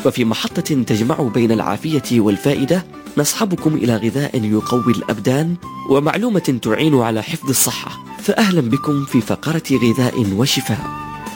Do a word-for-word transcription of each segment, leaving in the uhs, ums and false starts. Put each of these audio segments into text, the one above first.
وفي محطة تجمع بين العافية والفائدة نصحبكم إلى غذاء يقوي الأبدان ومعلومة تعين على حفظ الصحة، فأهلا بكم في فقرة غذاء وشفاء.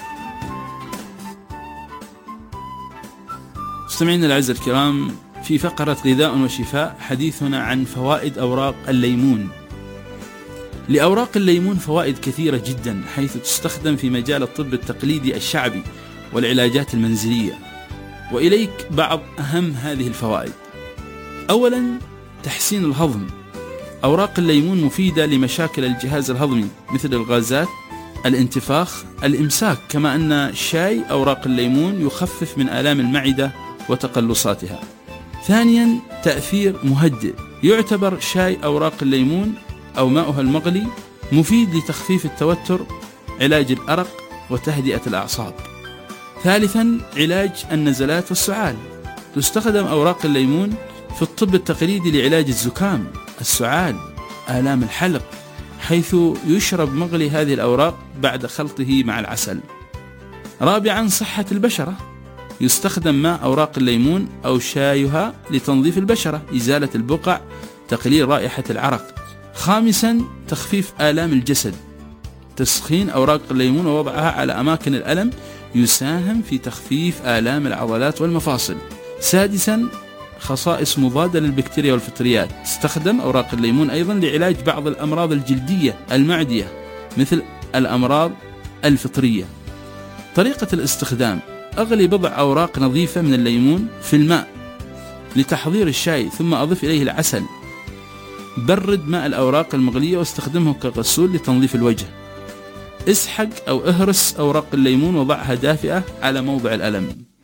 مستمعينا الأعزاء الكرام، في فقرة غذاء وشفاء حديثنا عن فوائد أوراق الليمون. لأوراق الليمون فوائد كثيرة جدا، حيث تستخدم في مجال الطب التقليدي الشعبي والعلاجات المنزلية. وإليك بعض أهم هذه الفوائد. أولا، تحسين الهضم. أوراق الليمون مفيدة لمشاكل الجهاز الهضمي مثل الغازات، الانتفاخ، الإمساك، كما أن شاي أوراق الليمون يخفف من آلام المعدة وتقلصاتها. ثانيا، تأثير مهدئ. يعتبر شاي أوراق الليمون أو ماؤها المغلي مفيد لتخفيف التوتر، علاج الأرق وتهدئة الأعصاب. ثالثا، علاج النزلات والسعال. تستخدم أوراق الليمون في الطب التقليدي لعلاج الزكام، السعال، آلام الحلق، حيث يشرب مغلي هذه الأوراق بعد خلطه مع العسل. رابعا، صحة البشرة. يستخدم ماء أوراق الليمون أو شايها لتنظيف البشرة، إزالة البقع، تقليل رائحة العرق. خامسا، تخفيف آلام الجسد. تسخين أوراق الليمون ووضعها على أماكن الألم يساهم في تخفيف آلام العضلات والمفاصل. سادسا، خصائص مضادة للبكتيريا والفطريات. تستخدم أوراق الليمون أيضا لعلاج بعض الأمراض الجلدية المعدية مثل الأمراض الفطرية. طريقة الاستخدام: أغلي بضع أوراق نظيفة من الليمون في الماء لتحضير الشاي، ثم أضف إليه العسل. برد ماء الأوراق المغلية واستخدمه كغسول لتنظيف الوجه. اسحق أو اهرس أوراق الليمون وضعها دافئة على موضع الألم.